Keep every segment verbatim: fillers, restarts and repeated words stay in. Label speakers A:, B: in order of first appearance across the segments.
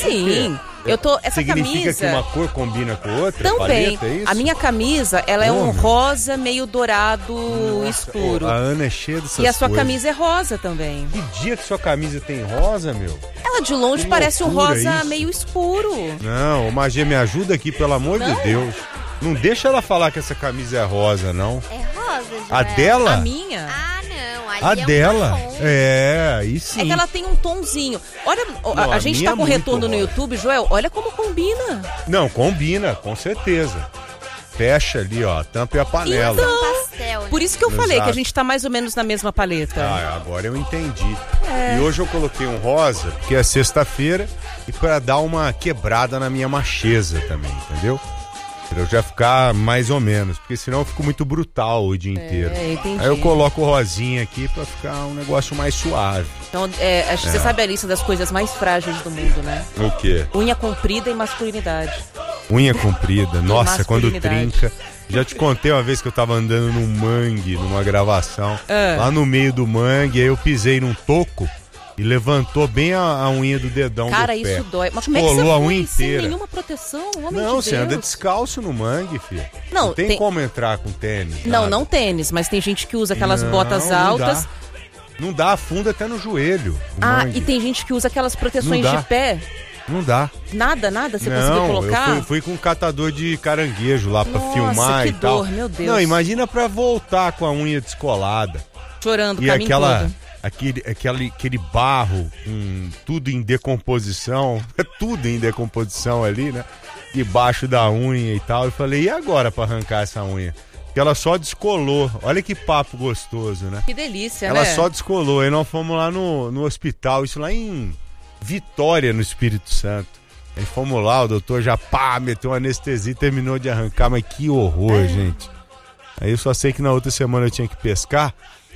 A: Sim. Eu tô, essa
B: Significa
A: camisa...
B: que uma cor combina com outra?
A: Também.
B: Paleta, é isso?
A: A minha camisa, ela é
B: Oh,
A: um
B: meu.
A: rosa meio dourado.
B: Nossa,
A: escuro.
B: A Ana é cheia dessas
A: E a sua
B: coisas.
A: camisa é rosa também.
B: Que dia que sua camisa tem rosa, meu?
A: Ela de longe
B: Que
A: parece um
B: loucura
A: rosa
B: isso.
A: meio escuro.
B: Não, ô Magê, me ajuda aqui, pelo amor
A: Não.
B: de Deus. Não deixa ela falar que essa camisa é rosa, não.
C: É rosa, Joel.
B: A dela?
A: A minha?
C: Ah, não. Ali
B: A
C: é um
B: dela?
C: marrom.
B: É, aí sim.
A: É que ela tem um tonzinho. Olha, a-
B: Não,
A: a,
B: a
A: gente
B: minha
A: tá
B: é
A: com
B: muito
A: retorno no
B: rosa.
A: YouTube, Joel. Olha como combina.
B: Não, combina, com certeza. Fecha ali, ó, a tampa e a panela.
A: Então,
C: Pastel, né?
A: por isso que eu falei
B: Exato.
A: que a gente tá mais ou menos na mesma paleta.
B: Ah, agora eu entendi. E hoje eu coloquei um rosa, porque é sexta-feira, e para dar uma quebrada na minha macheza também, entendeu? Pra eu já ficar mais ou menos, porque senão eu fico muito brutal o dia inteiro.
A: entendi.
B: Aí eu coloco o rosinha aqui pra ficar um negócio mais suave.
A: Então, é, acho que você sabe a lista das coisas mais frágeis do mundo, né?
B: O quê?
A: Unha comprida e masculinidade.
B: Unha comprida, nossa, quando
A: masculinidade.
B: trinca. Já te contei uma vez que eu tava andando num mangue, numa gravação,
A: Ah.
B: lá no meio do mangue, aí eu pisei num toco e levantou bem a, a unha do dedão
A: Cara,
B: do pé.
A: isso dói. Mas como é que você
B: Colou a
A: foi
B: unha
A: sem
B: inteira.
A: nenhuma proteção? Homem
B: Não,
A: de
B: você
A: Deus.
B: anda descalço no mangue, filho.
A: Não,
B: Não tem,
A: tem-
B: como entrar com tênis.
A: Não,
B: nada.
A: não tênis, mas tem gente que usa aquelas
B: Não,
A: botas
B: não
A: altas.
B: dá. Não dá, afunda até no joelho. o
A: Ah,
B: mangue.
A: e tem gente que usa aquelas proteções
B: Não dá.
A: de pé.
B: Não dá.
A: Nada, nada, você
B: não,
A: conseguiu colocar?
B: eu fui, fui com um catador de caranguejo lá pra
A: Nossa,
B: filmar
A: que
B: e tal.
A: dor, meu Deus.
B: Não, imagina pra voltar com a unha descolada.
A: Chorando o
B: E
A: caminho
B: aquela,
A: todo.
B: aquele, aquele, aquele barro, com tudo em decomposição, tudo em decomposição ali, né? Debaixo da unha e tal. Eu falei, e agora pra arrancar essa unha? Porque ela só descolou. Olha que papo gostoso, né?
A: Que delícia,
B: Ela
A: né?
B: só descolou. Aí nós fomos lá no, no hospital, isso lá em Vitória, no Espírito Santo. Aí fomos lá, o doutor já pá, meteu uma anestesia e terminou de arrancar, mas que horror,
A: É.
B: gente. Aí eu só sei que na outra semana eu tinha que pescar.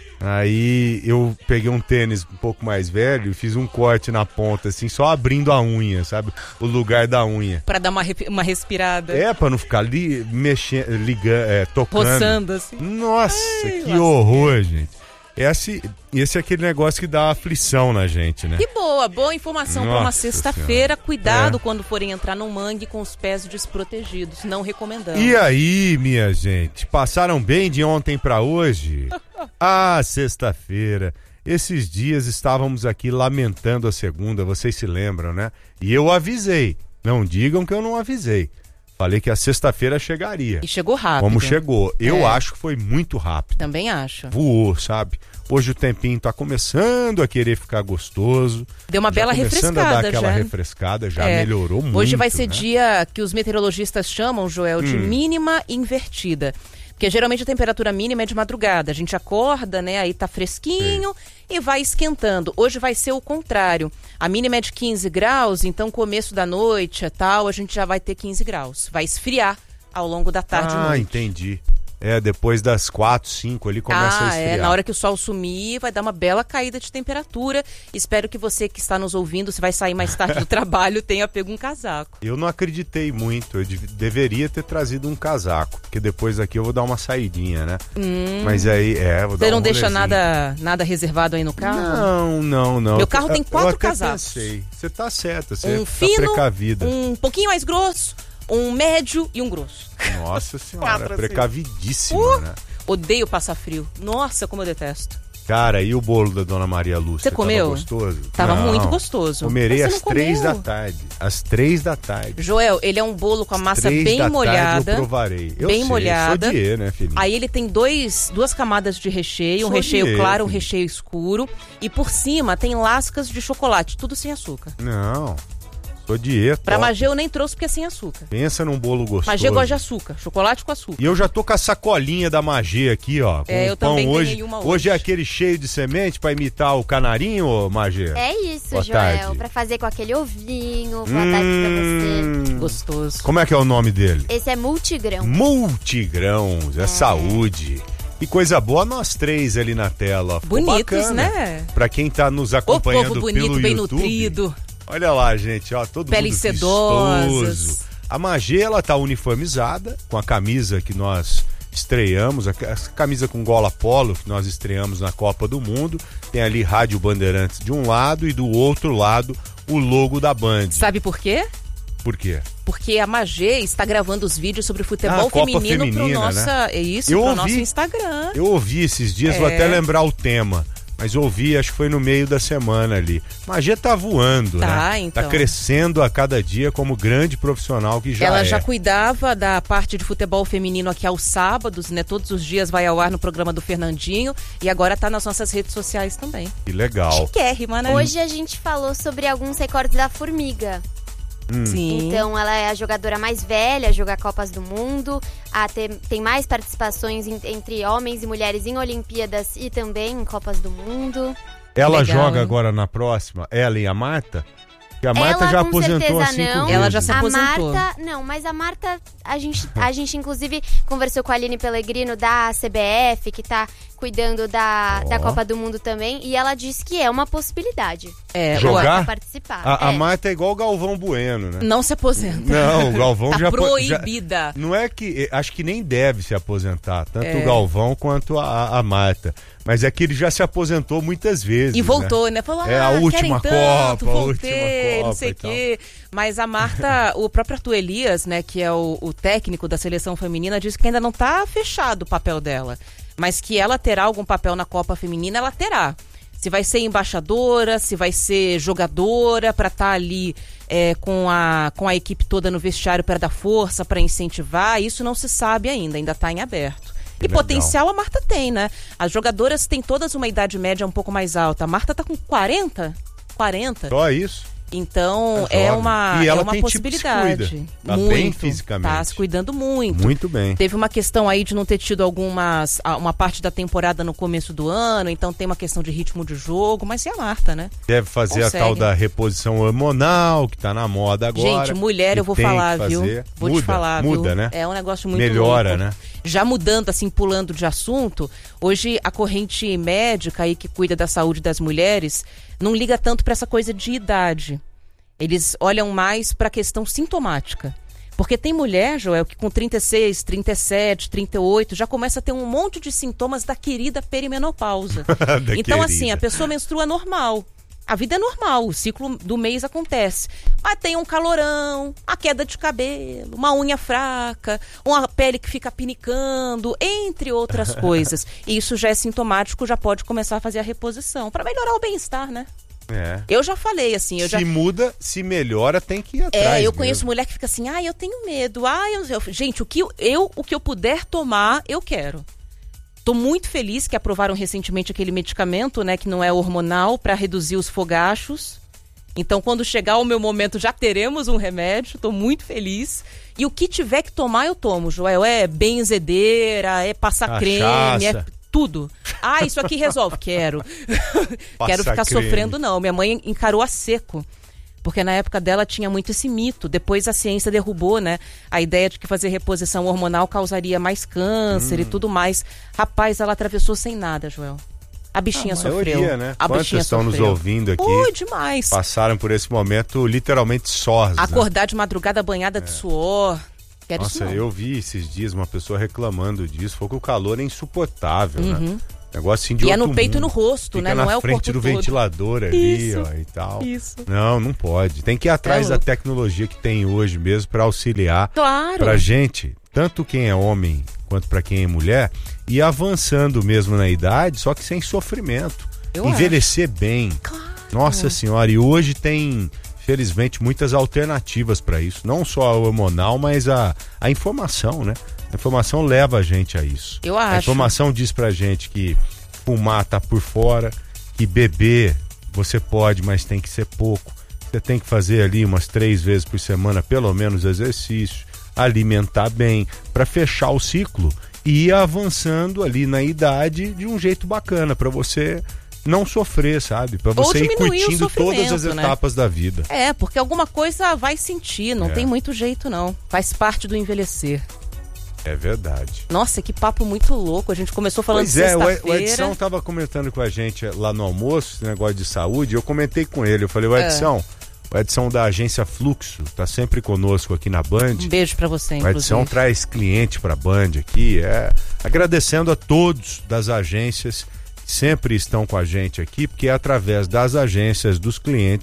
B: Aí eu peguei um tênis um pouco mais velho e fiz um corte na ponta, assim, só abrindo a unha, sabe? O lugar da unha.
A: Pra dar uma, re- uma respirada.
B: É, pra não ficar ali mexendo, ligando, é, tocando.
A: Roçando, assim.
B: Nossa,
A: Ai,
B: que
A: lasqueira.
B: horror, gente. Esse, esse é aquele negócio que dá aflição na gente, né?
A: Que boa, boa informação pra uma
B: Nossa
A: sexta-feira.
B: Senhora.
A: Cuidado
B: É.
A: quando forem entrar no mangue com os pés desprotegidos. Não recomendamos.
B: E aí, minha gente, passaram bem de ontem pra hoje? Ah, sexta-feira. Esses dias estávamos aqui lamentando a segunda, vocês se lembram, né? E eu avisei. Não digam que eu não avisei. Falei que a sexta-feira chegaria.
A: E chegou rápido.
B: Como chegou. Eu
A: É.
B: acho que foi muito rápido.
A: Também acho.
B: Voou, sabe? Hoje o tempinho tá começando a querer ficar gostoso.
A: Deu uma
B: Já
A: bela
B: começando a dar
A: refrescada
B: aquela
A: já.
B: refrescada, já
A: É.
B: melhorou muito.
A: Hoje vai ser
B: né?
A: dia que os meteorologistas chamam, Joel, de
B: Hum.
A: mínima invertida. Porque geralmente a temperatura mínima é de madrugada. A gente acorda, né? Aí tá fresquinho e vai esquentando. Hoje vai ser o contrário. A mínima é de quinze graus, então começo da noite e tal, a gente já vai ter quinze graus. Vai esfriar ao longo da tarde e
B: Ah,
A: noite.
B: entendi. É, depois das quatro, cinco ali começa a
A: Ah,
B: esfriar.
A: é. Na hora que o sol sumir, vai dar uma bela caída de temperatura. Espero que você que está nos ouvindo, se vai sair mais tarde do trabalho, tenha pego um casaco.
B: Eu não acreditei muito, eu dev- deveria ter trazido um casaco, porque depois daqui eu vou dar uma saidinha, né? Mas aí, é, vou dar
A: Você não
B: um
A: deixa
B: rolezinho.
A: nada, nada reservado aí no carro?
B: Não, não, não.
A: Meu carro tem
B: Eu-
A: quatro
B: eu até
A: casacos.
B: pensei. Você tá certa, você
A: Um
B: tá
A: fino,
B: precavida.
A: um pouquinho mais grosso, um médio e um grosso.
B: Nossa senhora,
A: Quatro, assim.
B: precavidíssima,
A: Uh!
B: né?
A: Odeio passar frio. Nossa, como eu detesto.
B: Cara, e o bolo da Dona Maria Lúcia?
A: Você comeu?
B: Tava gostoso?
A: Tava
B: Não.
A: muito gostoso.
B: Comerei
A: Mas você
B: às
A: não
B: três
A: comeu.
B: da tarde. Às três da tarde.
A: Joel, ele é um bolo com a massa
B: Três
A: bem
B: da tarde
A: molhada.
B: eu provarei. Eu
A: bem
B: sei,
A: molhada.
B: Sou diê, né, filhinho?
A: Aí ele tem dois, duas camadas de recheio, um
B: Sou
A: recheio
B: dieta,
A: claro, um
B: filho.
A: recheio escuro. E por cima tem lascas de chocolate, tudo sem açúcar.
B: Não, sou dieta.
A: Pra
B: ó.
A: Magê eu nem trouxe porque é sem açúcar.
B: Pensa num bolo gostoso.
A: Magê gosta de açúcar, chocolate com açúcar.
B: E eu já tô com a sacolinha da Magê aqui, ó. Com
A: É,
B: o
A: eu
B: pão
A: também
B: hoje.
A: ganhei uma
B: Hoje
A: hoje.
B: é aquele cheio de semente pra imitar o canarinho, ô Magê?
C: É isso,
B: Boa
C: Joel.
B: tarde.
C: Pra fazer com aquele ovinho. Boa tarde pra você.
B: Hum,
A: Gostoso.
B: Como é que é o nome dele?
C: Esse é multigrão.
B: Multigrãos, é, saúde. E coisa boa, nós três ali na tela. Ó. Ficou
A: Bonitos,
B: bacana.
A: né?
B: Pra quem tá nos
A: Ô
B: acompanhando
A: povo bonito,
B: pelo
A: bem
B: YouTube,
A: nutrido.
B: olha lá, gente, ó, todo
A: Peles
B: mundo
A: sedosas.
B: vistoso. A Magê, ela tá uniformizada com a camisa que nós estreamos, a a camisa com gola polo que nós estreamos na Copa do Mundo. Tem ali Rádio Bandeirantes de um lado e do outro lado o logo da Band.
A: Sabe por quê?
B: Por quê?
A: Porque a Magê está gravando os vídeos sobre futebol
B: Ah, Copa
A: feminino pro
B: Feminina,
A: nossa,
B: né?
A: é isso,
B: Eu
A: pro
B: ouvi.
A: nosso Instagram.
B: Eu ouvi esses dias, vou
A: É.
B: até lembrar o tema, mas eu ouvi, acho que foi no meio da semana ali. Magia tá voando,
A: Tá,
B: né?
A: então.
B: Tá crescendo a cada dia como grande profissional que já
A: Ela
B: é.
A: já cuidava da parte de futebol feminino aqui aos sábados, né? Todos os dias vai ao ar no programa do Fernandinho e agora tá nas nossas redes sociais também.
B: Que legal.
A: Chiquérrima, né?
C: Hoje a gente falou sobre alguns recordes da Formiga.
A: Sim.
C: Então ela é a jogadora mais velha a jogar Copas do Mundo, a ter, tem mais participações em- entre homens e mulheres em Olimpíadas e também em Copas do Mundo.
B: Ela
A: Legal,
B: joga
A: hein?
B: agora na próxima, ela e a Marta? Que a Marta
C: Ela,
B: já
C: com
B: aposentou há
C: certeza,
B: cinco
C: não.
B: vezes.
A: Ela já se
C: A
A: aposentou.
C: Marta, não, mas a Marta, a gente, a gente inclusive conversou com a Aline Pellegrino da C B F, que tá cuidando da,
B: Ó.
C: da Copa do Mundo também, e ela disse que é uma possibilidade
A: É,
B: Jogar?
C: pra participar.
B: A, a
C: É.
B: Marta é igual o Galvão Bueno, né?
A: Não se aposenta.
B: Não, o Galvão
A: Tá
B: já... po- já-
A: proibida.
B: Não é que... Acho que nem deve se aposentar, tanto
A: É.
B: o Galvão quanto a, a Marta. Mas é que ele já se aposentou muitas vezes.
A: E
B: né?
A: voltou, né? Falou,
B: É,
A: ah,
B: a última
A: querem
B: Copa,
A: tanto,
B: a
A: voltei,
B: última
A: não
B: Copa
A: sei
B: e
A: o quê. Mas a Marta, o próprio Arthur Elias, né, que é o, o técnico da seleção feminina, disse que ainda não tá fechado o papel dela. Mas que ela terá algum papel na Copa Feminina, ela terá. Se vai ser embaixadora, se vai ser jogadora, para estar ali é, com, a, com a equipe toda no vestiário para dar força, para incentivar, isso não se sabe ainda, ainda está em aberto. E
B: Legal.
A: potencial a Marta tem, né? As jogadoras têm todas uma idade média um pouco mais alta. A Marta tá com quarenta? quarenta?
B: Só isso.
A: Então
B: É
A: é
B: jovem.
A: uma,
B: E ela
A: é uma
B: tem tipo que se
A: possibilidade.
B: cuida. Tá
A: muito.
B: bem fisicamente.
A: Tá se cuidando muito.
B: Muito bem.
A: Teve uma questão aí de não ter tido algumas. a- Uma parte da temporada no começo do ano, então tem uma questão de ritmo de jogo, mas e a Marta, né?
B: Deve fazer
A: Consegue.
B: a tal da reposição hormonal, que tá na moda agora.
A: Gente, mulher,
B: que
A: eu vou
B: tem
A: falar,
B: que
A: viu?
B: fazer.
A: Vou
B: muda,
A: te falar,
B: muda,
A: viu?
B: né?
A: É um negócio muito
B: Melhora,
A: louco.
B: né?
A: Já mudando, assim, pulando de assunto, hoje a corrente médica aí que cuida da saúde das mulheres não liga tanto para essa coisa de idade. Eles olham mais para a questão sintomática. Porque tem mulher, Joel, que com trinta e seis, trinta e sete, trinta e oito já começa a ter um monte de sintomas da querida perimenopausa.
B: Da
A: Então,
B: querida.
A: assim, a pessoa menstrua normal. A vida é normal, o ciclo do mês acontece. Mas tem um calorão, a queda de cabelo, uma unha fraca, uma pele que fica pinicando, entre outras coisas. E isso já é sintomático, já pode começar a fazer a reposição, para melhorar o bem-estar, né?
B: É.
A: Eu já falei assim, eu
B: Se
A: já...
B: muda, se melhora, tem que ir atrás.
A: É, eu
B: mesmo.
A: conheço mulher que fica assim, ah, eu tenho medo, ah, eu... eu- gente, o que eu, eu, o que eu puder tomar, eu quero. Tô muito feliz que aprovaram recentemente aquele medicamento, né, que não é hormonal, para reduzir os fogachos. Então, quando chegar o meu momento, já teremos um remédio. Tô muito feliz. E o que tiver que tomar, eu tomo, Joel. É benzedeira, é passar
B: Cachaça.
A: creme, é tudo. Ah, isso aqui resolve. Quero. Quero
B: Passar
A: ficar
B: creme.
A: sofrendo, não. Minha mãe encarou a seco. Porque na época dela tinha muito esse mito. Depois a ciência derrubou, né? A ideia de que fazer reposição hormonal causaria mais câncer
B: Hum.
A: e tudo mais. Rapaz, ela atravessou sem nada, Joel. A bichinha
B: A
A: sofreu.
B: maioria, né?
A: A
B: Quantas
A: bichinha
B: estão nos
A: sofreu.
B: ouvindo aqui?
A: Ui, demais.
B: Passaram por esse momento literalmente sós. né?
A: Acordar de madrugada banhada de suor. Quero isso
B: Nossa,
A: não.
B: eu vi esses dias uma pessoa reclamando disso. Falou que o calor é insuportável, né? Negócio assim de
A: E é
B: outro
A: no peito e
B: mundo.
A: no rosto,
B: Fica
A: né? Não
B: na
A: é o
B: frente
A: corpo
B: do
A: todo.
B: ventilador ali,
A: Isso,
B: ó, e tal.
A: isso.
B: Não, não pode. Tem que ir atrás
A: É
B: da
A: louco.
B: tecnologia que tem hoje mesmo para auxiliar
A: Claro.
B: pra gente, tanto quem é homem quanto pra quem é mulher, e avançando mesmo na idade, só que sem sofrimento.
A: Eu
B: Envelhecer bem.
A: Claro.
B: Nossa senhora, e hoje tem, felizmente, muitas alternativas para isso. Não só a hormonal, mas a, a informação, né? A informação leva a gente a isso.
A: Eu
B: A
A: acho.
B: informação diz pra gente que fumar tá por fora, que beber você pode, mas tem que ser pouco. Você tem que fazer ali umas três vezes por semana, pelo menos, exercício, alimentar bem, para fechar o ciclo e ir avançando ali na idade de um jeito bacana, para você não sofrer, sabe? Para você ir
A: diminuir o
B: curtindo todas as
A: sofrimento, né?
B: etapas da vida.
A: É, porque alguma coisa vai sentir, não
B: É.
A: tem muito jeito não. Faz parte do envelhecer.
B: É verdade.
A: Nossa, que papo muito louco. A gente começou falando
B: Pois
A: de
B: é, o Ed-
A: sexta-feira.
B: o Edson tava comentando com a gente lá no almoço, esse negócio de saúde, eu comentei com ele, eu falei, o
A: É.
B: Edson, o Edson da agência Fluxo, tá sempre conosco aqui na Band.
A: Um beijo pra você,
B: O
A: inclusive.
B: Edson traz cliente pra Band aqui, é, agradecendo a todos das agências que sempre estão com a gente aqui, porque é através das agências, dos clientes,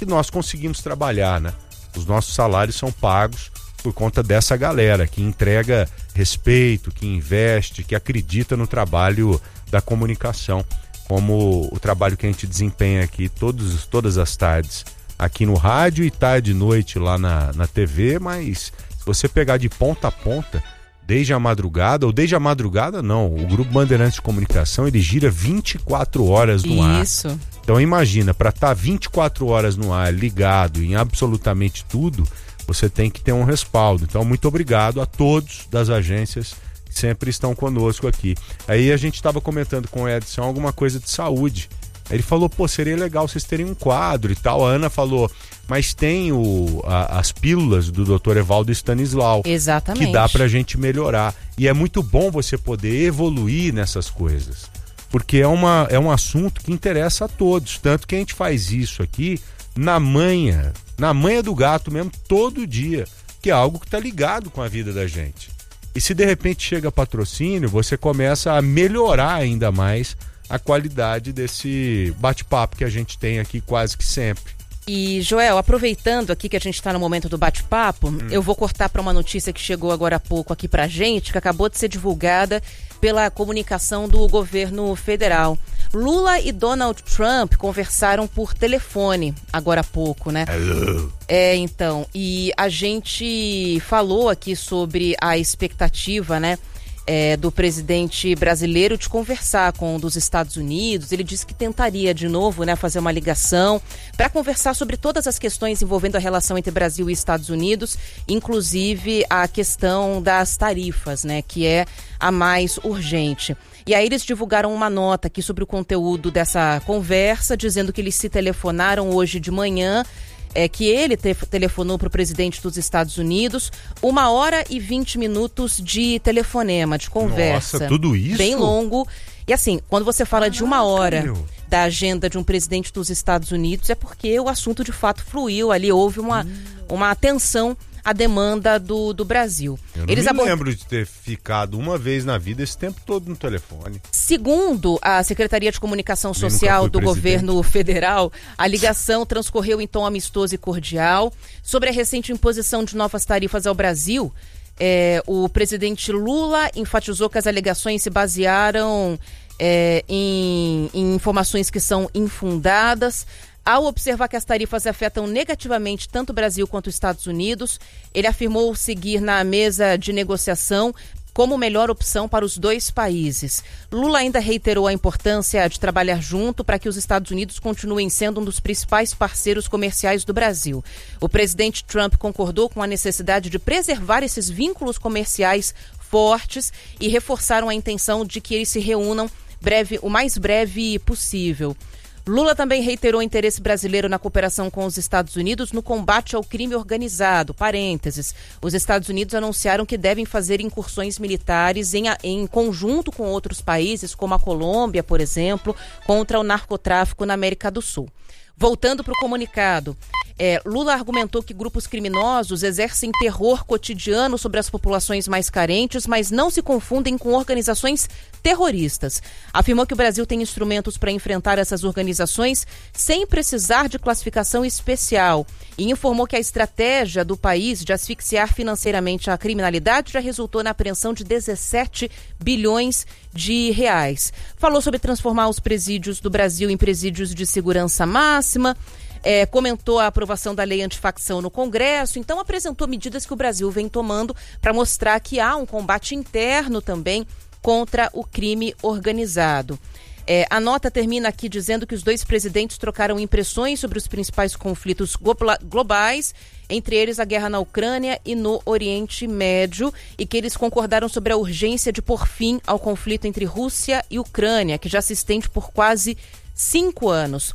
B: que nós conseguimos trabalhar, né? Os nossos salários são pagos por conta dessa galera que entrega respeito, que investe, que acredita no trabalho da comunicação, como o trabalho que a gente desempenha aqui todos, todas as tardes, aqui no rádio e tarde e noite lá na, na T V, mas se você pegar de ponta a ponta, desde a madrugada, ou desde a madrugada não, o Grupo Bandeirantes de Comunicação, ele gira vinte e quatro horas no ar.
A: Isso.
B: Então imagina, para estar vinte e quatro horas no ar, ligado em absolutamente tudo, você tem que ter um respaldo. Então muito obrigado a todos das agências que sempre estão conosco aqui. Aí a gente estava comentando com o Edson alguma coisa de saúde. Aí ele falou, pô, seria legal vocês terem um quadro e tal. A Ana falou, mas tem o, a, as pílulas do doutor Evaldo Stanislau.
A: Exatamente.
B: Que dá pra gente melhorar. E é muito bom você poder evoluir nessas coisas. Porque é, uma, é um assunto que interessa a todos. Tanto que a gente faz isso aqui na manha, na manha do gato mesmo, todo dia. Que é algo que tá ligado com a vida da gente. E se de repente chega patrocínio, você começa a melhorar ainda mais a qualidade desse bate-papo que a gente tem aqui quase que sempre.
A: E, Joel, aproveitando aqui que a gente está no momento do bate-papo, hum. eu vou cortar para uma notícia que chegou agora há pouco aqui pra gente, que acabou de ser divulgada pela comunicação do governo federal. Lula e Donald Trump conversaram por telefone agora há pouco, né?
B: Hello.
A: É, então, e a gente falou aqui sobre a expectativa, né? É, do presidente brasileiro de conversar com o dos Estados Unidos. Ele disse que tentaria de novo, né, fazer uma ligação para conversar sobre todas as questões envolvendo a relação entre Brasil e Estados Unidos, inclusive a questão das tarifas, né, que é a mais urgente. E aí eles divulgaram uma nota aqui sobre o conteúdo dessa conversa, dizendo que eles se telefonaram hoje de manhã, é que ele te- telefonou para o presidente dos Estados Unidos, uma hora e vinte minutos de telefonema, de conversa.
B: Nossa, tudo isso?
A: Bem longo. E assim, quando você fala
B: Caraca,
A: de uma hora
B: meu.
A: da agenda de um presidente dos Estados Unidos, é porque o assunto de fato fluiu ali, houve uma, hum. uma atenção à demanda do, do Brasil.
B: Eu não
A: Eles
B: me
A: abord...
B: lembro de ter ficado uma vez na vida esse tempo todo no telefone.
A: Segundo a Secretaria de Comunicação Social do governo federal, a ligação transcorreu em tom amistoso e cordial. Sobre a recente imposição de novas tarifas ao Brasil, é, o presidente Lula enfatizou que as alegações se basearam é, em, em informações que são infundadas. Ao observar que as tarifas afetam negativamente tanto o Brasil quanto os Estados Unidos, ele afirmou seguir na mesa de negociação como melhor opção para os dois países. Lula ainda reiterou a importância de trabalhar junto para que os Estados Unidos continuem sendo um dos principais parceiros comerciais do Brasil. O presidente Trump concordou com a necessidade de preservar esses vínculos comerciais fortes e reforçaram a intenção de que eles se reúnam breve, o mais breve possível. Lula também reiterou o interesse brasileiro na cooperação com os Estados Unidos no combate ao crime organizado. Parênteses, os Estados Unidos anunciaram que devem fazer incursões militares em, em conjunto com outros países, como a Colômbia, por exemplo, contra o narcotráfico na América do Sul. Voltando para o comunicado, é, Lula argumentou que grupos criminosos exercem terror cotidiano sobre as populações mais carentes, mas não se confundem com organizações terroristas. Afirmou que o Brasil tem instrumentos para enfrentar essas organizações sem precisar de classificação especial e informou que a estratégia do país de asfixiar financeiramente a criminalidade já resultou na apreensão de dezessete bilhões de reais. Falou sobre transformar os presídios do Brasil em presídios de segurança máxima. É, comentou a aprovação da lei antifacção no Congresso, então apresentou medidas que o Brasil vem tomando para mostrar que há um combate interno também contra o crime organizado. É, a nota termina aqui dizendo que os dois presidentes trocaram impressões sobre os principais conflitos globais, entre eles a guerra na Ucrânia e no Oriente Médio, e que eles concordaram sobre a urgência de pôr fim ao conflito entre Rússia e Ucrânia, que já se estende por quase cinco anos.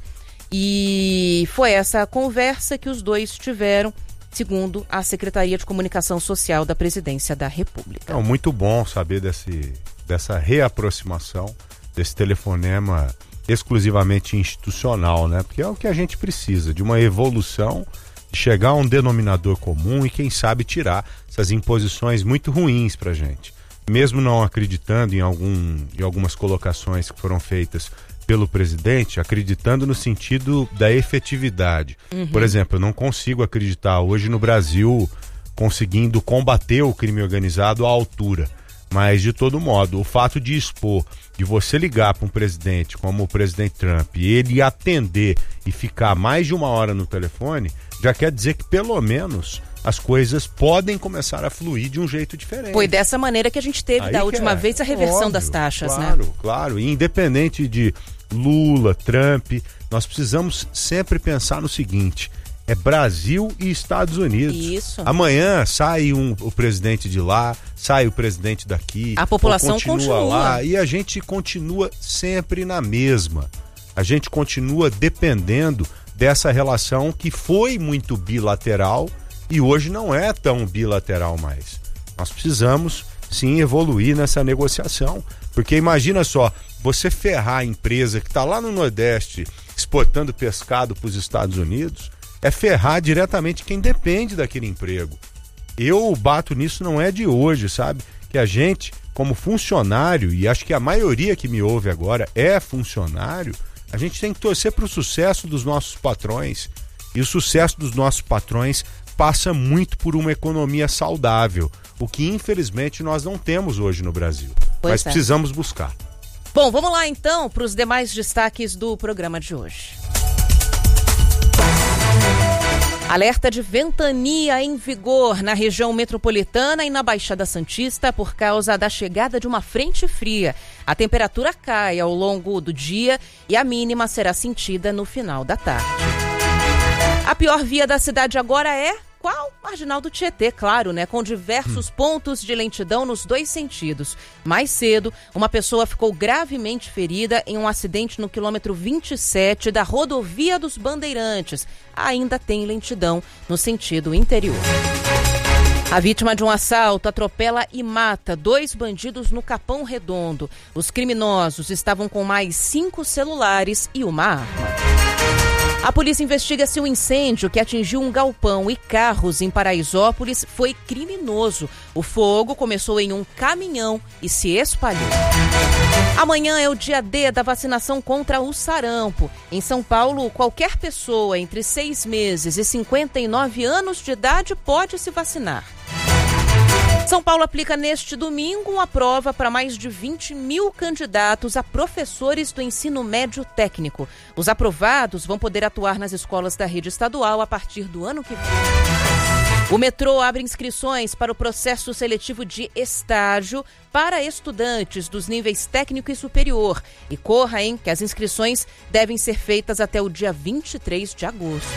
A: E foi essa conversa que os dois tiveram, segundo a Secretaria de Comunicação Social da Presidência da República.
B: Então, muito bom saber desse, dessa reaproximação, desse telefonema exclusivamente institucional, né? Porque é o que a gente precisa, de uma evolução, de chegar a um denominador comum e, quem sabe, tirar essas imposições muito ruins pra gente. Mesmo não acreditando em, algum, em algumas colocações que foram feitas pelo presidente, acreditando no sentido da efetividade. Uhum. Por exemplo, eu não consigo acreditar hoje no Brasil conseguindo combater o crime organizado à altura. Mas, de todo modo, o fato de expor, de você ligar para um presidente como o presidente Trump e ele atender e ficar mais de uma hora no telefone, já quer dizer que, pelo menos, as coisas podem começar a fluir de um jeito diferente.
A: Foi dessa maneira que a gente teve, Aí da última é. vez, a reversão Óbvio, das taxas,
B: claro,
A: né?
B: Claro, claro. E independente de Lula, Trump, nós precisamos sempre pensar no seguinte: é Brasil e Estados Unidos.
A: Isso.
B: Amanhã sai um, o presidente de lá, sai o presidente daqui.
A: A população
B: continua,
A: continua
B: lá e a gente continua sempre na mesma. A gente continua dependendo dessa relação que foi muito bilateral e hoje não é tão bilateral mais. Nós precisamos, sim, evoluir nessa negociação. Porque imagina só, você ferrar a empresa que está lá no Nordeste exportando pescado para os Estados Unidos, é ferrar diretamente quem depende daquele emprego. Eu bato nisso não é de hoje, sabe? Que a gente, como funcionário, e acho que a maioria que me ouve agora é funcionário, a gente tem que torcer para o sucesso dos nossos patrões. E o sucesso dos nossos patrões passa muito por uma economia saudável, o que infelizmente nós não temos hoje no Brasil. Pois Mas é. precisamos buscar.
A: Bom, vamos lá então para os demais destaques do programa de hoje. Alerta de ventania em vigor na região metropolitana e na Baixada Santista por causa da chegada de uma frente fria. A temperatura cai ao longo do dia e a mínima será sentida no final da tarde. A pior via da cidade agora é qual? Marginal do Tietê, claro, né? Com diversos hum. pontos de lentidão nos dois sentidos. Mais cedo, uma pessoa ficou gravemente ferida em um acidente no quilômetro vinte e sete da rodovia dos Bandeirantes. Ainda tem lentidão no sentido interior. A vítima de um assalto atropela e mata dois bandidos no Capão Redondo. Os criminosos estavam com mais cinco celulares e uma arma. A polícia investiga se o incêndio que atingiu um galpão e carros em Paraisópolis foi criminoso. O fogo começou em um caminhão e se espalhou. Amanhã é o dia D da vacinação contra o sarampo. Em São Paulo, qualquer pessoa entre seis meses e cinquenta e nove anos de idade pode se vacinar. São Paulo aplica neste domingo uma prova para mais de vinte mil candidatos a professores do ensino médio técnico. Os aprovados vão poder atuar nas escolas da rede estadual a partir do ano que vem. O metrô abre inscrições para o processo seletivo de estágio para estudantes dos níveis técnico e superior. E corra, hein, que as inscrições devem ser feitas até o dia vinte e três de agosto.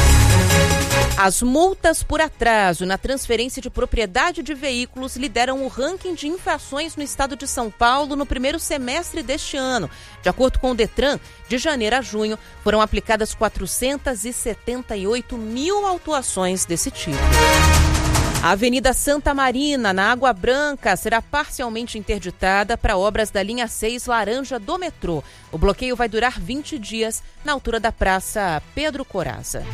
A: As multas por atraso na transferência de propriedade de veículos lideram o ranking de infrações no estado de São Paulo no primeiro semestre deste ano. De acordo com o Detran, de janeiro a junho foram aplicadas quatrocentas e setenta e oito mil autuações desse tipo. A Avenida Santa Marina, na Água Branca, será parcialmente interditada para obras da linha seis laranja do metrô. O bloqueio vai durar vinte dias na altura da Praça Pedro Corazza.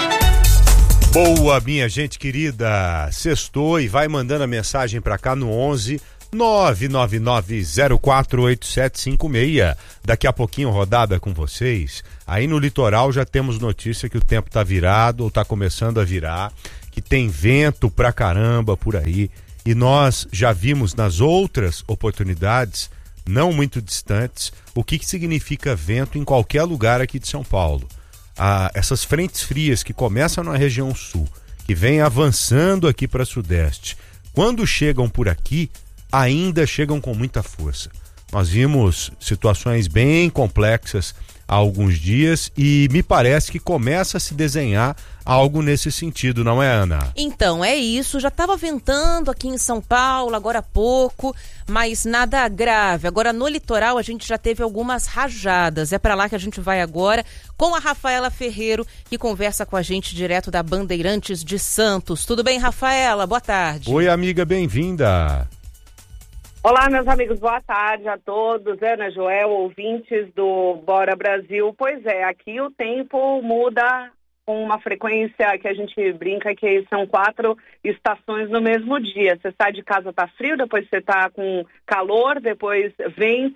B: Boa, minha gente querida, sextou e vai mandando a mensagem para cá no onze nove nove nove zero quatro oito sete cinco seis. Daqui a pouquinho rodada com vocês. Aí no litoral já temos notícia que o tempo tá virado ou tá começando a virar, que tem vento pra caramba por aí. E nós já vimos nas outras oportunidades, não muito distantes, o que que significa vento em qualquer lugar aqui de São Paulo. Ah, essas frentes frias que começam na região sul, que vêm avançando aqui para sudeste, quando chegam por aqui, ainda chegam com muita força. Nós vimos situações bem complexas há alguns dias e me parece que começa a se desenhar algo nesse sentido, não é, Ana?
A: Então, é isso. Já estava ventando aqui em São Paulo agora há pouco, mas nada grave. Agora, no litoral, a gente já teve algumas rajadas. É para lá que a gente vai agora com a Rafaela Ferreiro, que conversa com a gente direto da Bandeirantes de Santos. Tudo bem, Rafaela? Boa tarde.
B: Oi, amiga, bem-vinda.
D: Olá, meus amigos, boa tarde a todos, Ana, Joel, ouvintes do Bora Brasil. Pois é, aqui o tempo muda com uma frequência que a gente brinca que são quatro estações no mesmo dia. Você sai de casa, tá frio, depois você tá com calor, depois venta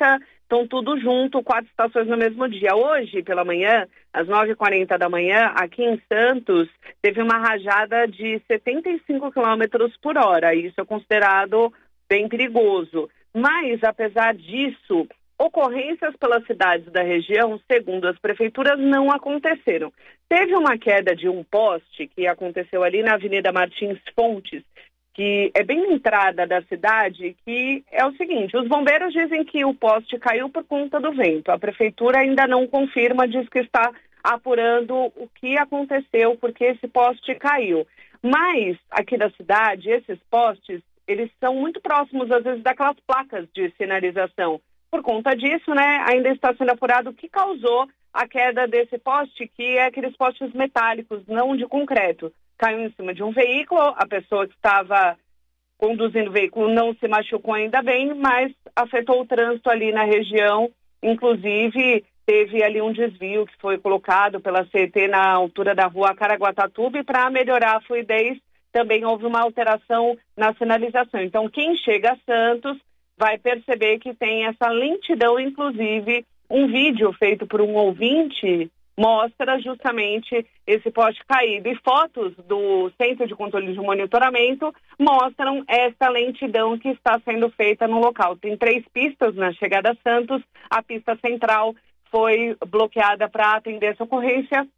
D: Então, tudo junto, quatro estações no mesmo dia. Hoje, pela manhã, às nove e quarenta da manhã, aqui em Santos, teve uma rajada de setenta e cinco quilômetros por hora. Isso é considerado bem perigoso. Mas, apesar disso, ocorrências pelas cidades da região, segundo as prefeituras, não aconteceram. Teve uma queda de um poste que aconteceu ali na Avenida Martins Fontes, que é bem na entrada da cidade, que é o seguinte, os bombeiros dizem que o poste caiu por conta do vento. A prefeitura ainda não confirma, diz que está apurando o que aconteceu, porque esse poste caiu. Mas, aqui da cidade, esses postes, eles são muito próximos, às vezes, daquelas placas de sinalização. Por conta disso, né, ainda está sendo apurado o que causou a queda desse poste, que é aqueles postes metálicos, não de concreto. Caiu em cima de um veículo, a pessoa que estava conduzindo o veículo não se machucou ainda bem, mas afetou o trânsito ali na região. Inclusive, teve ali um desvio que foi colocado pela C E T na altura da rua Caraguatatuba, e para melhorar a fluidez, também houve uma alteração na sinalização. Então, quem chega a Santos vai perceber que tem essa lentidão. Inclusive, um vídeo feito por um ouvinte mostra justamente esse poste caído. E fotos do Centro de Controle de Monitoramento mostram essa lentidão que está sendo feita no local. Tem três pistas na chegada a Santos. A pista central foi bloqueada para atender essa ocorrência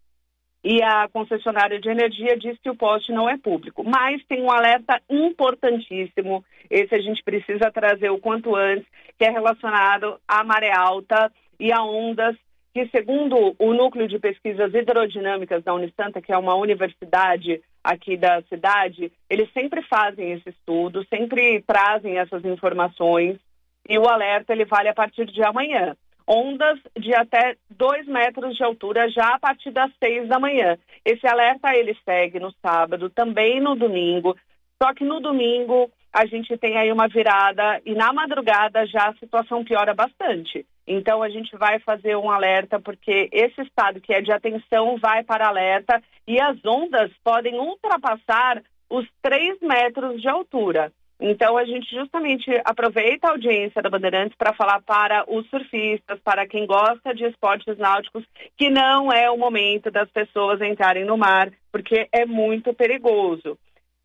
D: e a concessionária de energia disse que o poste não é público. Mas tem um alerta importantíssimo, esse a gente precisa trazer o quanto antes, que é relacionado à maré alta e a ondas, que segundo o Núcleo de Pesquisas Hidrodinâmicas da Unisanta, que é uma universidade aqui da cidade, eles sempre fazem esse estudo, sempre trazem essas informações, e o alerta ele vale a partir de amanhã. Ondas de até dois metros de altura já a partir das seis da manhã. Esse alerta ele segue no sábado, também no domingo, só que no domingo a gente tem aí uma virada e na madrugada já a situação piora bastante. Então a gente vai fazer um alerta porque esse estado que é de atenção vai para alerta e as ondas podem ultrapassar os três metros de altura. Então, a gente justamente aproveita a audiência da Bandeirantes para falar para os surfistas, para quem gosta de esportes náuticos, que não é o momento das pessoas entrarem no mar, porque é muito perigoso.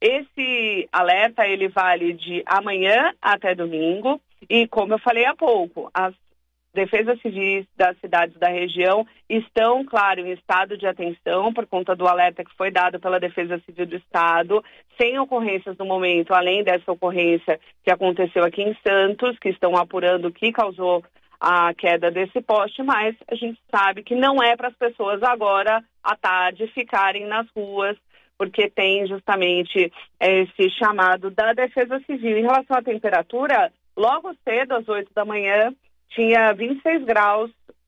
D: Esse alerta, ele vale de amanhã até domingo, e como eu falei há pouco, as defesas civis das cidades da região estão, claro, em estado de atenção por conta do alerta que foi dado pela Defesa Civil do Estado, sem ocorrências no momento, além dessa ocorrência que aconteceu aqui em Santos, que estão apurando o que causou a queda desse poste, mas a gente sabe que não é para as pessoas agora, à tarde, ficarem nas ruas, porque tem justamente esse chamado da Defesa Civil. Em relação à temperatura, logo cedo, às oito da manhã, tinha vinte e seis graus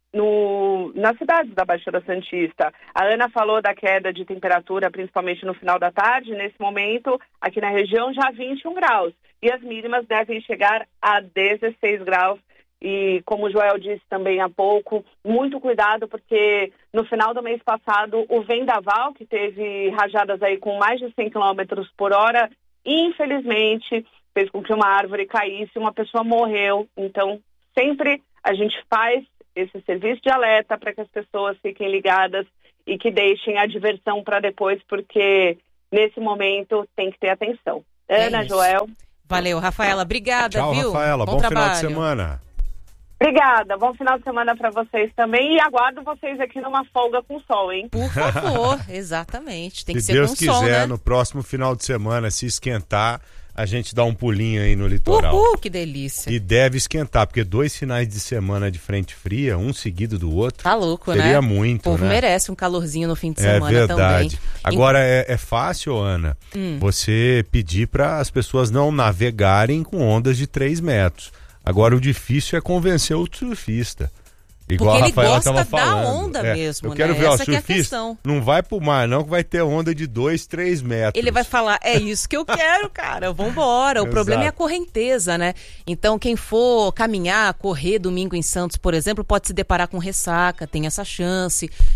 D: no, nas cidades da Baixada Santista. A Ana falou da queda de temperatura, principalmente no final da tarde. Nesse momento, aqui na região, já vinte e um graus. E as mínimas devem chegar a dezesseis graus. E como o Joel disse também há pouco, muito cuidado, porque no final do mês passado, o vendaval, que teve rajadas aí com mais de cem quilômetros por hora, infelizmente, fez com que uma árvore caísse e uma pessoa morreu. Então, sempre a gente faz esse serviço de alerta para que as pessoas fiquem ligadas e que deixem a diversão para depois, porque nesse momento tem que ter atenção. Ana,
A: é
D: Joel.
A: Valeu, Rafaela. Obrigada,
B: Tchau,
A: viu?
B: Rafaela. Bom, bom final de semana.
D: Obrigada. Bom final de semana para vocês também. E aguardo vocês aqui numa folga com sol, hein?
A: Por favor, exatamente. Tem que
B: se
A: ser
B: Deus
A: com
B: quiser,
A: sol, né?
B: no próximo final de semana, se esquentar, a gente dá um pulinho aí no litoral.
A: Uhul, que delícia.
B: E deve esquentar, porque dois finais de semana de frente fria, um seguido do outro,
A: tá louco,
B: seria
A: né?
B: Seria muito,
A: O povo
B: né?
A: merece um calorzinho no fim de
B: é
A: semana
B: verdade.
A: também.
B: Agora, é, é fácil, Ana, hum. você pedir para as pessoas não navegarem com ondas de três metros. Agora, o difícil é convencer o surfista. Igual
A: Porque
B: a Rafaela
A: ele gosta
B: tava falando.
A: da onda
B: é,
A: mesmo,
B: eu quero
A: né?
B: ver,
A: Essa
B: ó,
A: que é a
B: surfista,
A: questão.
B: não vai pro mar não, que vai ter onda de dois, três metros.
A: Ele vai falar, é isso que eu quero, cara, vambora. O problema é a correnteza, né? Então, quem for caminhar, correr domingo em Santos, por exemplo, pode se deparar com ressaca, tem essa chance.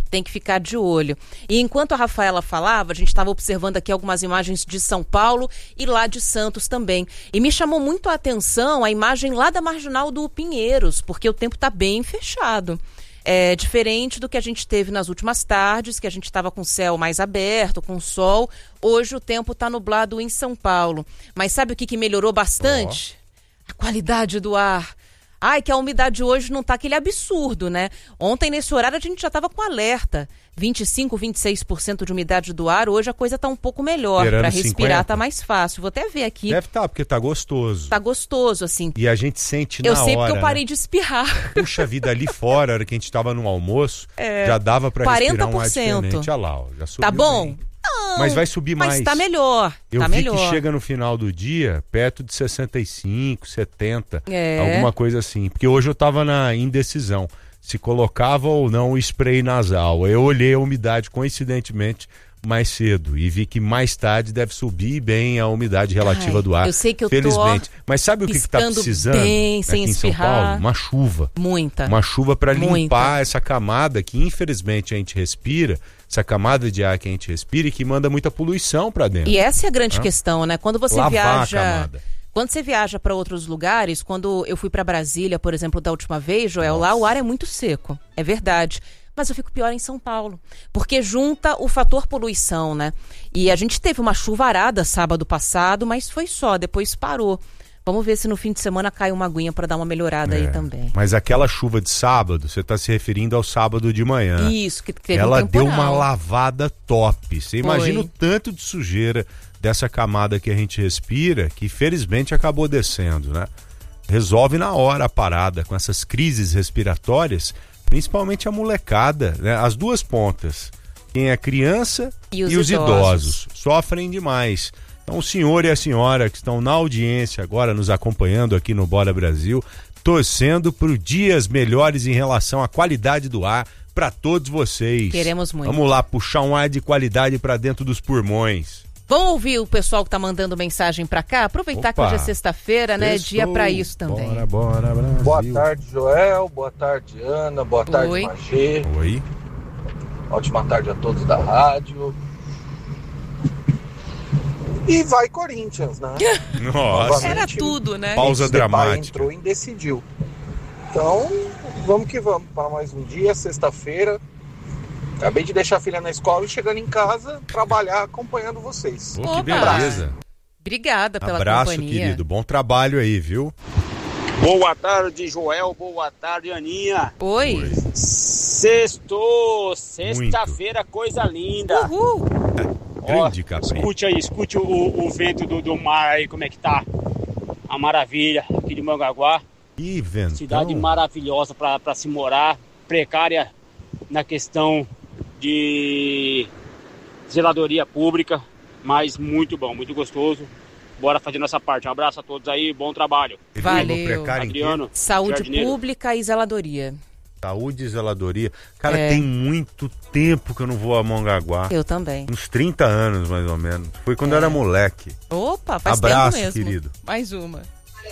A: Tem que ficar de olho. E enquanto a Rafaela falava, a gente estava observando aqui algumas imagens de São Paulo e lá de Santos também. E me chamou muito a atenção a imagem lá da Marginal do Pinheiros, porque o tempo está bem fechado. É diferente do que a gente teve nas últimas tardes, que a gente estava com o céu mais aberto, com sol. Hoje o tempo está nublado em São Paulo. Mas sabe o que, que melhorou bastante? Oh. A qualidade do ar. Ai, que a umidade hoje não tá aquele absurdo, né? Ontem, nesse horário, a gente já tava com alerta. vinte e cinco, vinte e seis por cento de umidade do ar. Hoje a coisa tá um pouco melhor.
B: Beirando
A: Pra respirar
B: cinquenta?
A: tá mais fácil. Vou até ver aqui.
B: Deve estar, porque tá gostoso.
A: Tá gostoso, assim.
B: E a gente sente na
A: Eu
B: hora,
A: sei porque eu parei
B: né?
A: de espirrar.
B: Puxa vida, ali fora, a hora que a gente tava no almoço,
A: É,
B: já dava pra respirar um ar
A: quarenta por cento.
B: diferente. Olha lá, ó, já subiu
A: Tá bom?
B: bem.
A: Não.
B: Mas vai subir mais.
A: Mas tá melhor.
B: Eu
A: tá
B: vi
A: melhor.
B: que chega no final do dia perto de sessenta e cinco, setenta,
A: É.
B: alguma coisa assim. Porque hoje eu tava na indecisão se colocava ou não o spray nasal. Eu olhei a umidade coincidentemente mais cedo e vi que mais tarde deve subir bem a umidade relativa
A: Ai,
B: do ar.
A: eu sei que eu tô
B: felizmente. Mas sabe o que, que tá
A: piscando
B: precisando
A: bem, sem
B: aqui em São
A: espirrar.
B: Paulo? Uma chuva.
A: Muita.
B: Uma chuva para
A: Muita.
B: limpar essa camada que infelizmente a gente respira, essa camada de ar que a gente respira e que manda muita poluição para dentro.
A: E essa é a grande
B: Hã?
A: questão, né? Quando você
B: Lavar a
A: viaja,
B: camada.
A: quando você viaja para outros lugares, quando eu fui para Brasília, por exemplo, da última vez, Joel,
B: Nossa.
A: lá o ar é muito seco, é verdade. Mas eu fico pior em São Paulo, porque junta o fator poluição, né? E a gente teve uma chuvarada sábado passado, mas foi só, depois parou. Vamos ver se no fim de semana cai uma aguinha para dar uma melhorada
B: É,
A: aí também.
B: Mas aquela chuva de sábado, você está se referindo ao sábado de manhã.
A: Isso, que teve
B: Ela
A: um
B: deu
A: temporal.
B: uma lavada top. Você imagina o tanto de sujeira dessa camada que a gente respira, que felizmente acabou descendo, né? Resolve na hora a parada com essas crises respiratórias, principalmente a molecada, né? As duas pontas. Quem é criança
A: E os
B: e os
A: idosos.
B: idosos sofrem demais. Então o senhor e a senhora que estão na audiência agora nos acompanhando aqui no Bora Brasil, torcendo por dias melhores em relação à qualidade do ar para todos vocês.
A: Queremos muito.
B: Vamos lá, puxar um ar de qualidade para dentro dos pulmões.
A: Vamos ouvir o pessoal que tá mandando mensagem pra cá? Aproveitar que
B: Opa.
A: hoje é sexta-feira, né?
B: Sextou.
A: Dia pra isso também.
B: Bora, bora, Brasil.
E: Boa tarde, Joel. Boa tarde, Ana. Boa tarde,
A: Oi.
E: Magê.
B: Oi.
E: Ótima tarde a todos da rádio. E vai Corinthians, né?
B: Nossa.
A: Era tudo, né?
B: Pausa
E: Esse Depay
B: dramática.
E: entrou e decidiu. Então, vamos que vamos para mais um dia, sexta-feira. Acabei de deixar a filha na escola e chegando em casa, trabalhar acompanhando vocês.
B: Pô, que
A: Opa.
B: beleza.
A: Obrigada pela
B: Abraço,
A: companhia.
B: querido. Bom trabalho aí, viu?
F: Boa tarde, Joel. Boa tarde, Aninha.
A: Oi.
F: Sextou, sexta-feira, coisa linda.
A: Uhul.
B: Grande Capri.
F: Escute aí, escute o, o vento do, do mar aí, como é que tá. A maravilha aqui de Mongaguá.
B: Ih, ventão.
F: Cidade maravilhosa para se morar. Precária na questão de zeladoria pública, mas muito bom, muito gostoso. Bora fazer nossa parte. Um abraço a todos aí, bom trabalho.
B: Ele
A: Valeu.
B: falou precário em quê?
F: Adriano.
A: Saúde
F: Jardineiro.
A: pública e zeladoria.
B: Saúde e zeladoria. Cara,
A: É.
B: tem muito tempo que eu não vou a Mongaguá.
A: Eu também.
B: Uns trinta anos, mais ou menos. Foi quando eu era moleque.
A: Opa, faz
B: Abraço,
A: tempo mesmo.
B: querido.
A: Mais uma.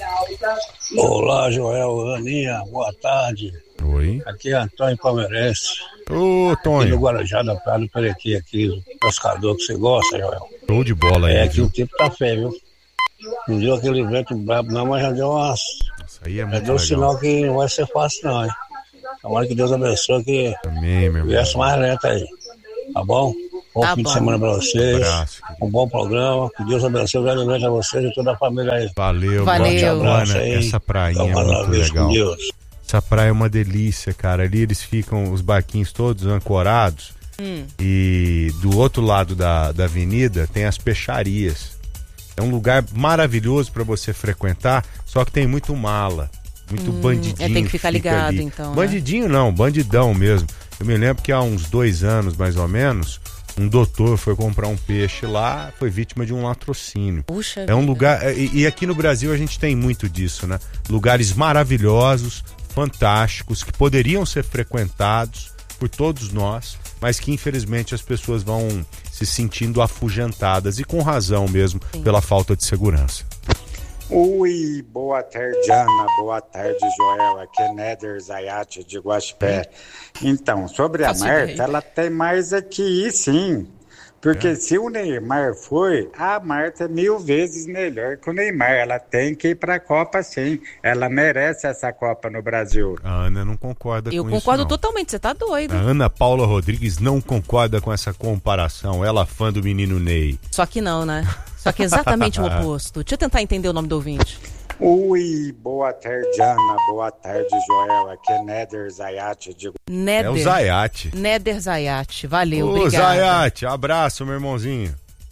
G: Olá, Joel, Aninha, boa tarde.
B: Oi.
G: Aqui é Antônio Palmeirense,
B: Ô,
G: aqui do
B: Tonho.
G: Guarujá da Praia do Perequi, aqui, o pescador que você gosta, Joel.
B: Show de bola aí,
G: É, aqui
B: viu?
G: o tempo tá feio, viu? Não deu aquele vento brabo não, mas já deu umas...
B: Isso aí é
G: Já
B: muito
G: deu um
B: legal.
G: sinal que não vai ser fácil não, hein? Tomara que Deus abençoe que
B: Amém, meu irmão.
G: viesse mais lento aí, tá bom? Bom
A: Tá
G: fim
A: bom.
G: de semana pra vocês,
B: Abraço, querido.
G: um bom programa, que Deus abençoe grandemente a vocês e toda a família aí.
B: Valeu,
A: Valeu.
B: Bora,
G: Abraço aí.
B: essa prainha é
G: Então, mais uma
B: muito
G: vez com
B: legal.
G: Deus.
B: Essa praia é uma delícia, cara. Ali eles ficam, os barquinhos todos ancorados.
A: Hum.
B: E do outro lado da, da avenida tem as peixarias. É um lugar maravilhoso para você frequentar, só que tem muito mala, muito bandidinho.
A: é, tem que ficar ligado,
B: ali.
A: então, né?
B: Bandidinho não, bandidão mesmo. Eu me lembro que há uns dois anos, mais ou menos, um doutor foi comprar um peixe lá, foi vítima de um latrocínio.
A: Puxa
B: É um
A: vida.
B: lugar, e, e aqui no Brasil a gente tem muito disso, né? Lugares maravilhosos, fantásticos, que poderiam ser frequentados por todos nós, mas que infelizmente as pessoas vão se sentindo afugentadas, e com razão mesmo,
A: Sim.
B: pela falta de segurança.
H: Oi, boa tarde, Ana, boa tarde, Joel, aqui é Néder Zayat de Guaxupé. Então, sobre a Marta, ela tem mais aqui ir, sim. Porque é. se o Neymar foi, a Marta é mil vezes melhor que o Neymar. Ela tem que ir para a Copa, sim. Ela merece essa Copa no Brasil.
B: A Ana não concorda
A: Eu
B: com isso,
A: Eu concordo
B: não.
A: totalmente, você tá doido.
B: A Ana Paula Rodrigues não concorda com essa comparação. Ela é fã do menino Ney.
A: Só que não, né? Só que é exatamente o oposto. Deixa eu tentar entender o nome do ouvinte.
H: Oi, boa tarde, Ana. Boa tarde, Joel. Aqui é Néder Zayat de...
A: Néder.
B: É o Zayat.
A: Néder Zayat. Valeu,
B: Ô,
A: obrigado.
B: Zayat, abraço, meu irmãozinho.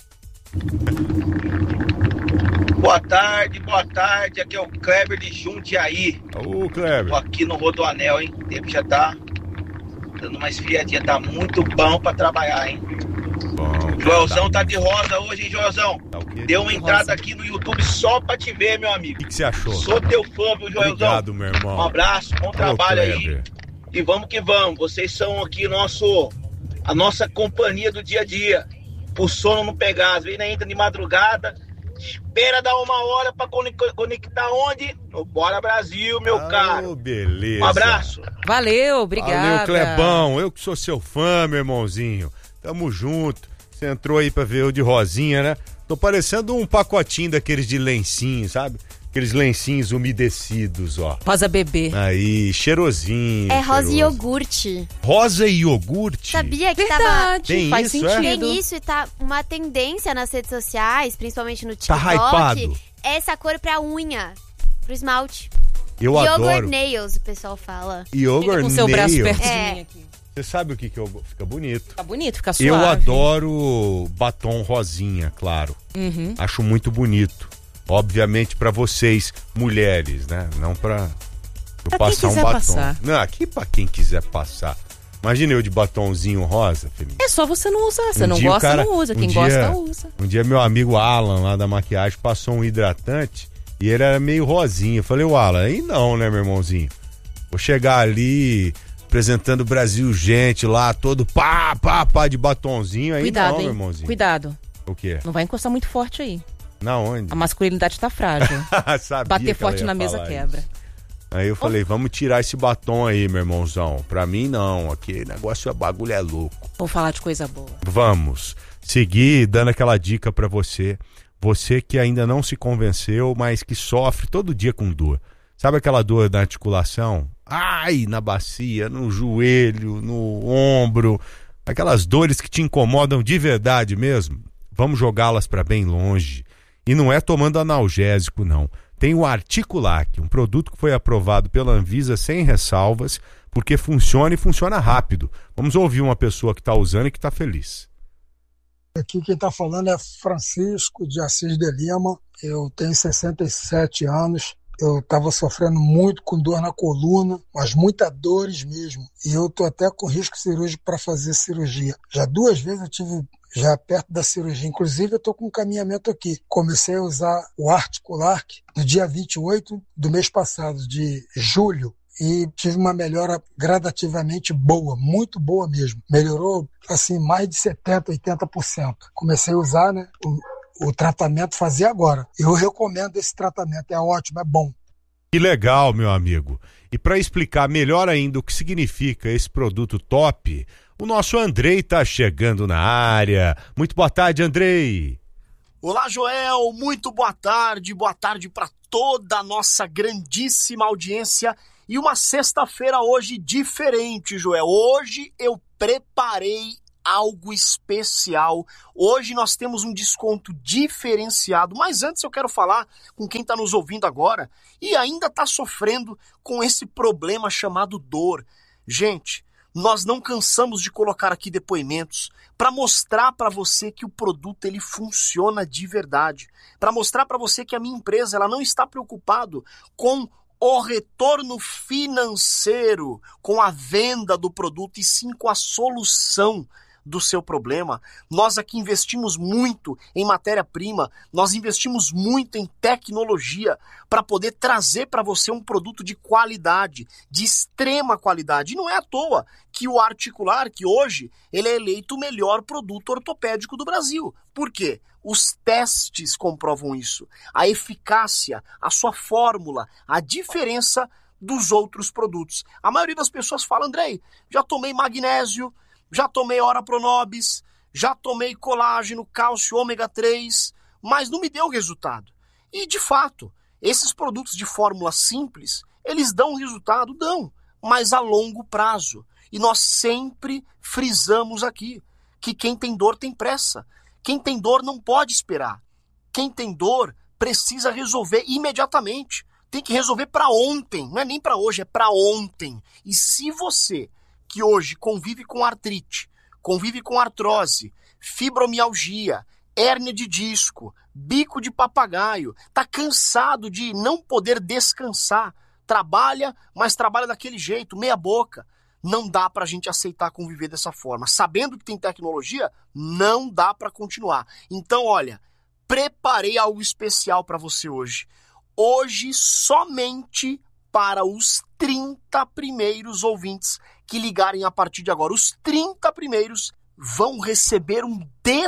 I: Boa tarde, boa tarde. Aqui é o Kleber de Jundiaí.
B: Ô, Kleber.
I: Tô aqui no Rodoanel, hein? O tempo já tá dando uma esfriadinha. Tá muito bom pra trabalhar, hein?
B: Bom,
I: Joelzão tá de rosa hoje, hein, Joelzão?
B: Tá o quê?
I: Deu uma
A: De
I: entrada
A: rosa.
I: aqui no YouTube só pra te ver, meu amigo.
B: O que, que você achou?
I: Sou teu fã, viu, Joelzão?
B: Obrigado, meu irmão.
I: Um abraço, bom trabalho
B: Ô,
I: aí.
B: Kleber.
I: E vamos que vamos. Vocês são aqui nosso, a nossa companhia do dia a dia. Pro sono não pegar. Às vezes entra de madrugada. Espera dar uma hora pra conectar onde? No Bora Brasil, meu
B: Ah,
I: caro.
B: beleza.
I: Um abraço.
A: Valeu, obrigada.
B: Valeu, Clebão. Eu que sou seu fã, meu irmãozinho. Tamo junto. Você entrou aí pra ver eu de rosinha, né? Tô parecendo um pacotinho daqueles de lencinho, sabe? Aqueles lencinhos umedecidos, ó.
A: Rosa bebê.
B: Aí, cheirosinho.
C: É rosa e
B: cheiroso.
C: iogurte.
B: Rosa e iogurte?
C: Sabia que tava...
A: Verdade,
B: Tem
A: faz
B: isso, é?
A: sentido.
C: Tem isso e tá uma tendência nas redes sociais, principalmente no
B: Tá
C: TikTok.
B: hypado.
C: Essa cor pra unha, pro esmalte.
B: Eu
C: Yogurt
B: adoro.
C: nails, o pessoal fala.
B: Yogurt
A: Fica com seu braço
B: nail.
A: perto de
C: É.
A: mim aqui.
B: Você sabe o que que eu... Fica bonito.
A: Fica bonito, fica suave.
B: Eu adoro batom rosinha, claro.
A: Uhum.
B: Acho muito bonito. Obviamente pra vocês, mulheres, né? Não pra eu
A: Pra quem
B: passar um
A: quiser
B: batom.
A: passar.
B: Não, aqui pra quem quiser passar. Imagina eu de batomzinho rosa, Felipe.
A: É só você não usar. Você
B: Um
A: não
B: dia o
A: gosta,
B: cara-
A: não usa.
B: um
A: Quem
B: dia-
A: gosta, usa.
B: Um dia meu amigo Alan, lá da maquiagem, passou um hidratante e ele era meio rosinha. Eu falei, o Alan, aí não, né, meu irmãozinho? Vou chegar ali apresentando o Brasil Gente lá, todo pá, pá, pá, de batonzinho. Aí
A: Cuidado,
B: não,
A: hein?
B: meu irmãozinho.
A: Cuidado.
B: O quê?
A: Não vai encostar muito forte aí.
B: Na onde?
A: A masculinidade tá frágil.
B: Sabia
A: Bater
B: que
A: forte
B: ela ia
A: na mesa
B: falar
A: quebra.
B: isso. Aí eu falei, vamos tirar esse batom aí, meu irmãozão. Pra mim não, aqui negócio é bagulho é louco.
A: Vou falar de coisa boa.
B: Vamos seguir dando aquela dica pra você. Você que ainda não se convenceu, mas que sofre todo dia com dor. Sabe aquela dor na articulação? Ai, na bacia, no joelho, no ombro. Aquelas dores que te incomodam de verdade mesmo. Vamos jogá-las pra bem longe. E não é tomando analgésico, não. Tem o Articulac, um produto que foi aprovado pela Anvisa sem ressalvas, porque funciona e funciona rápido. Vamos ouvir uma pessoa que está usando e que está feliz.
J: Aqui quem está falando é Francisco de Assis de Lima. Eu tenho sessenta e sete anos. Eu estava sofrendo muito com dor na coluna, mas muitas dores mesmo. E eu estou até com risco cirúrgico para fazer cirurgia. Já duas vezes eu tive já perto da cirurgia. Inclusive eu estou com um caminhamento aqui. Comecei a usar o Articulac no dia vinte e oito do mês passado, de julho. E tive uma melhora gradativamente boa, muito boa mesmo. Melhorou, assim, mais de setenta por cento, oitenta por cento. Comecei a usar, né, o, o tratamento, fazer agora. Eu recomendo esse tratamento, é ótimo, é bom.
B: Que legal, meu amigo. E para explicar melhor ainda o que significa esse produto top, o nosso Andrei tá chegando na área. Muito boa tarde, Andrei.
K: Olá, Joel. Muito boa tarde. Boa tarde para toda a nossa grandíssima audiência. E uma sexta-feira hoje diferente, Joel. Hoje eu preparei algo especial. Hoje nós temos um desconto diferenciado. Mas antes eu quero falar com quem está nos ouvindo agora e ainda está sofrendo com esse problema chamado dor. Gente, nós não cansamos de colocar aqui depoimentos para mostrar para você que o produto ele funciona de verdade. Para mostrar para você que a minha empresa ela não está preocupado com o retorno financeiro, com a venda do produto, e sim com a solução do seu problema. Nós aqui investimos muito em matéria-prima, nós investimos muito em tecnologia para poder trazer para você um produto de qualidade, de extrema qualidade. E não é à toa que o Articulac, que hoje, ele é eleito o melhor produto ortopédico do Brasil. Por quê? Os testes comprovam isso. A eficácia, a sua fórmula, a diferença dos outros produtos. A maioria das pessoas fala, Andrei, já tomei magnésio, já tomei Ora Pronobis, já tomei colágeno, cálcio, ômega três, mas não me deu resultado. E, de fato, esses produtos de fórmula simples, eles dão resultado? Dão, mas a longo prazo. E nós sempre frisamos aqui que quem tem dor tem pressa. Quem tem dor não pode esperar. Quem tem dor precisa resolver imediatamente. Tem que resolver para ontem, não é nem para hoje, é para ontem. E se você, que hoje convive com artrite, convive com artrose, fibromialgia, hérnia de disco, bico de papagaio, está cansado de não poder descansar, trabalha, mas trabalha daquele jeito, meia boca, não dá para a gente aceitar conviver dessa forma. Sabendo que tem tecnologia, não dá para continuar. Então, olha, preparei algo especial para você hoje. Hoje, somente para os trinta primeiros ouvintes que ligarem a partir de agora. Os trinta primeiros vão receber um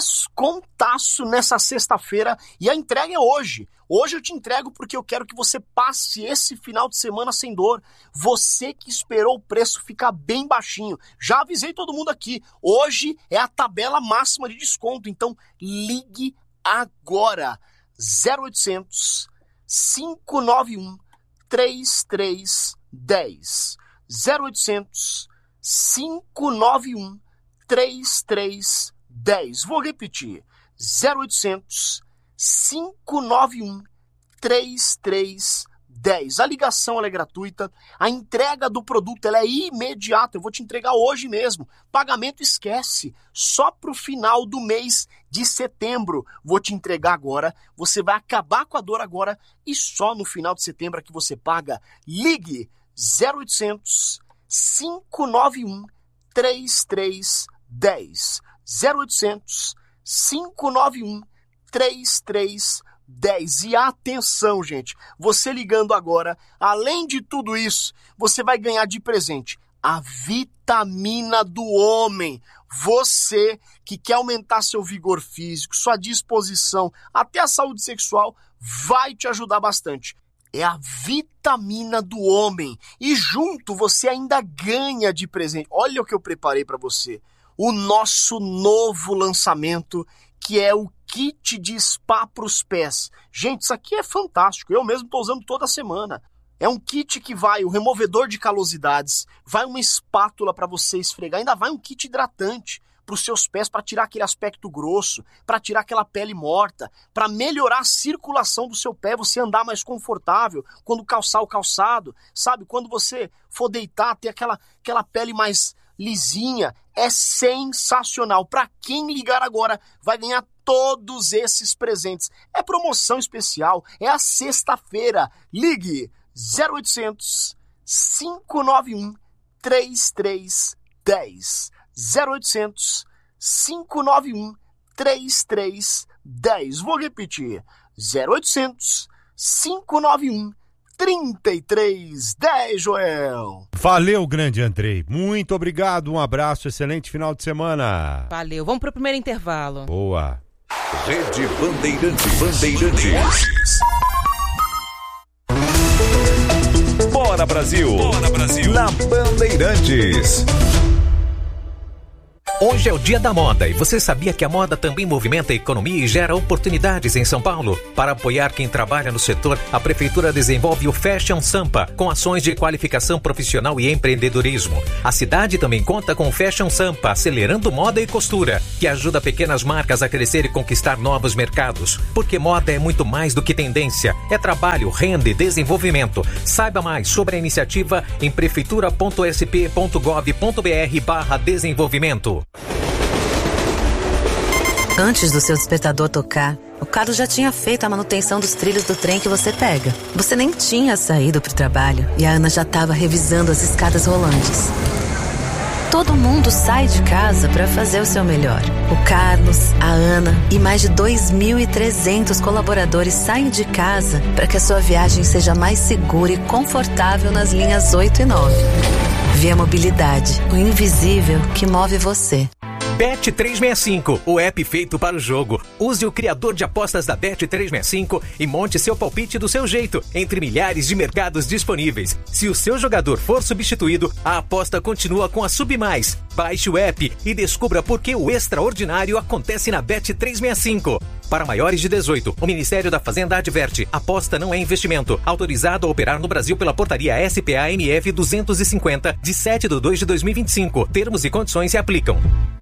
K: descontaço nessa sexta-feira e a entrega é hoje. Hoje eu te entrego porque eu quero que você passe esse final de semana sem dor. Você que esperou o preço ficar bem baixinho. Já avisei todo mundo aqui. Hoje é a tabela máxima de desconto. Então ligue agora. zero oitocentos, cinco nove um, três três um zero. zero oitocentos, cinco nove um, três três um zero. Vou repetir. zero oitocentos, cinco nove um, três três um zero. A ligação ela é gratuita, a entrega do produto ela é imediata, eu vou te entregar hoje mesmo. Pagamento esquece, só para o final do mês de setembro. Vou te entregar agora, você vai acabar com a dor agora e só no final de setembro é que você paga. Ligue zero oitocentos, cinco nove um, três três um zero. zero oitocentos, cinco nove um, três três um zero. E atenção, gente, você ligando agora, além de tudo isso, você vai ganhar de presente a vitamina do homem. Você que quer aumentar seu vigor físico, sua disposição, até a saúde sexual, vai te ajudar bastante. É a vitamina do homem. E junto você ainda ganha de presente. Olha o que eu preparei para você. O nosso novo lançamento, que é o kit de spa para os pés. Gente, isso aqui é fantástico. Eu mesmo estou usando toda semana. É um kit que vai o removedor de calosidades, vai uma espátula para você esfregar, ainda vai um kit hidratante para os seus pés, para tirar aquele aspecto grosso, para tirar aquela pele morta, para melhorar a circulação do seu pé, você andar mais confortável quando calçar o calçado, sabe? Quando você for deitar, ter aquela, aquela pele mais lisinha. É sensacional. Para quem ligar agora, vai ganhar todos esses presentes. É promoção especial, é a sexta-feira. Ligue zero oitocentos, cinco nove um, três três um zero. zero oitocentos, cinco nove um, três três um zero. Vou repetir. zero oitocentos, cinco nove um, três três um zero, Joel.
B: Valeu, grande Andrei. Muito obrigado, um abraço, excelente final de semana.
A: Valeu, vamos pro primeiro intervalo.
B: Boa.
L: Rede Bandeirantes. Bandeirantes. Bora Brasil. Bora Brasil. Na Bandeirantes.
M: Hoje é o Dia da Moda e você sabia que a moda também movimenta a economia e gera oportunidades em São Paulo? Para apoiar quem trabalha no setor, a Prefeitura desenvolve o Fashion Sampa, com ações de qualificação profissional e empreendedorismo. A cidade também conta com o Fashion Sampa, acelerando moda e costura, que ajuda pequenas marcas a crescer e conquistar novos mercados. Porque moda é muito mais do que tendência, é trabalho, renda e desenvolvimento. Saiba mais sobre a iniciativa em prefeitura ponto s p ponto gov ponto b r barra desenvolvimento.
N: Antes do seu despertador tocar, o Carlos já tinha feito a manutenção dos trilhos do trem que você pega. Você nem tinha saído para o trabalho e a Ana já estava revisando as escadas rolantes. Todo mundo sai de casa para fazer o seu melhor. O Carlos, a Ana e mais de dois mil e trezentos colaboradores saem de casa para que a sua viagem seja mais segura e confortável nas linhas oito e nove. Via Mobilidade, o invisível que move você.
M: Bet trezentos e sessenta e cinco, o app feito para o jogo. Use o criador de apostas da Bet trezentos e sessenta e cinco e monte seu palpite do seu jeito, entre milhares de mercados disponíveis. Se o seu jogador for substituído, a aposta continua com a Submais. Baixe o app e descubra por que o extraordinário acontece na Bet trezentos e sessenta e cinco. Para maiores de dezoito, o Ministério da Fazenda adverte: aposta não é investimento. Autorizado a operar no Brasil pela portaria S P A M F duzentos e cinquenta, de sete de dois de dois mil e vinte e cinco. Termos e condições se aplicam.